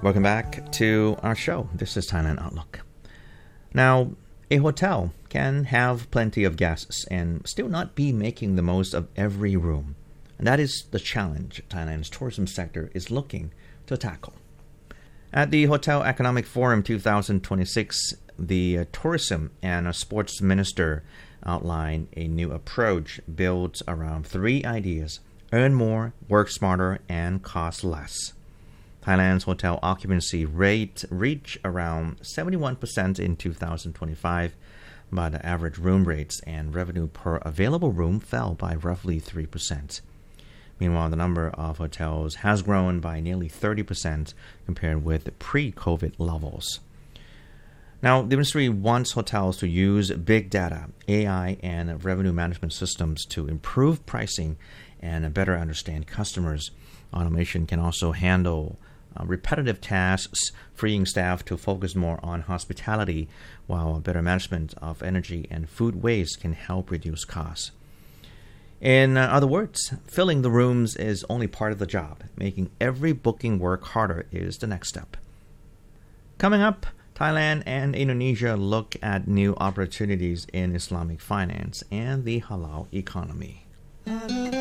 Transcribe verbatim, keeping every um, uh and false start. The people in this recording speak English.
Welcome back to our show. This is Thailand Outlook. Now, a hotel can have plenty of guests and still not be making the most of every room. And that is the challenge Thailand's tourism sector is looking to tackle. At the Hotel Economic Forum twenty twenty-six, the uh, Tourism and uh, Sports Minister outlined a new approach built around three ideas: earn more, work smarter, and cost less. Thailand's hotel occupancy rate reached around seventy-one percent in two thousand twenty-five, but the average room rates and revenue per available room fell by roughly three percent. Meanwhile, the number of hotels has grown by nearly thirty percent compared with pre-COVID levels. Now, the ministry wants hotels to use big data, A I, and revenue management systems to improve pricing and better understand customers. Automation can also handle uh, repetitive tasks, freeing staff to focus more on hospitality, while better management of energy and food waste can help reduce costs. In other words, filling the rooms is only part of the job. Making every booking work harder is the next step. Coming up, Thailand and Indonesia look at new opportunities in Islamic finance and the halal economy.